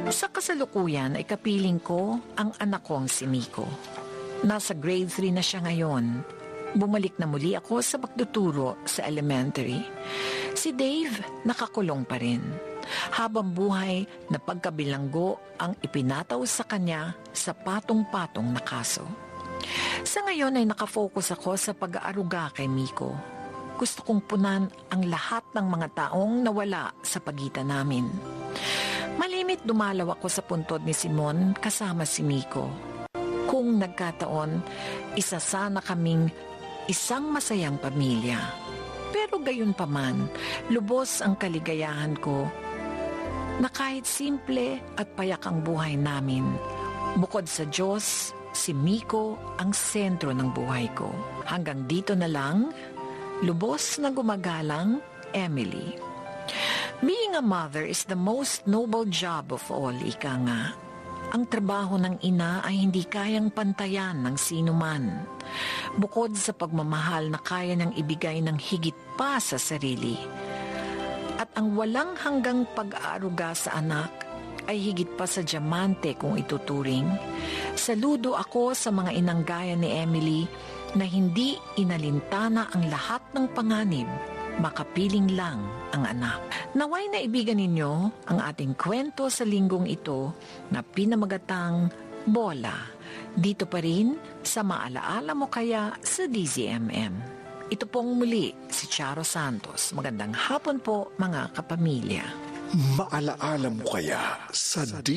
Sa kasalukuyan ay kapiling ko ang anak kong si Miko. Nasa grade 3 na siya ngayon. Bumalik na muli ako sa pagtuturo sa elementary. Si Dave nakakulong pa rin. Habang buhay na pagkabilanggo ang ipinataw sa kanya sa patong-patong na kaso. Sa ngayon ay nakafocus ako sa pag-aaruga kay Miko. Gusto kong punan ang lahat ng mga taong nawala sa pagitan namin. Malimit dumalaw ako sa puntod ni Simon kasama si Miko. Kung nagkataon, isa sana kaming isang masayang pamilya. Pero gayon pa man, lubos ang kaligayahan ko na kahit simple at payak ang buhay namin. Bukod sa Diyos, si Miko ang sentro ng buhay ko. Hanggang dito na lang, lubos na gumagalang, Emily. Being a mother is the most noble job of all, ika nga. Ang trabaho ng ina ay hindi kayang pantayan ng sino man. Bukod sa pagmamahal na kaya niyang ibigay ng higit pa sa sarili. At ang walang hanggang pag-aaruga sa anak ay higit pa sa diamante kung ituturing. Saludo ako sa mga inang gaya ni Emily na hindi inalintana ang lahat ng panganib, makapiling lang ang anak. Naway na ibigan ninyo ang ating kwento sa linggong ito na pinamagatang Bola. Dito pa rin sa Maalaala Mo Kaya sa DZMM. Ito pong muli si Charo Santos. Magandang hapon po mga kapamilya. Maalaala mo kaya sa